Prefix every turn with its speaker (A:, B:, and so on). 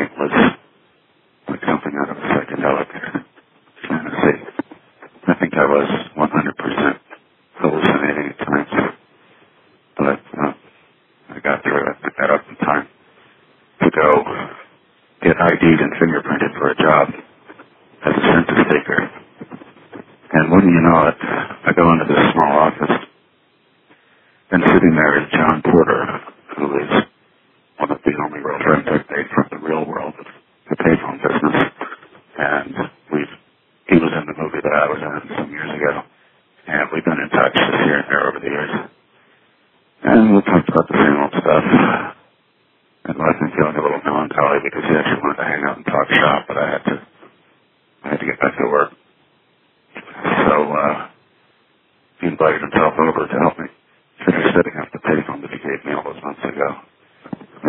A: think was like something out of a psychedelic fantasy. I think I was 100% hallucinating at times, but I got through it. I got up in time to go get ID'd and fingerprinted for a job as a census taker. And wouldn't you know it, I go into this small office, and sitting there is John Porter, who is one of the only real friends I've made from the real world of the payphone business. And he was in the movie that I was in some years ago, and we've been in touch just here and there over the years. And we talked about the same old stuff. And left me feeling a little melancholy because he actually wanted to hang out and talk shop, but I had to get back to work. So he invited himself over to help me finish setting up the payphone that he gave me all those months ago.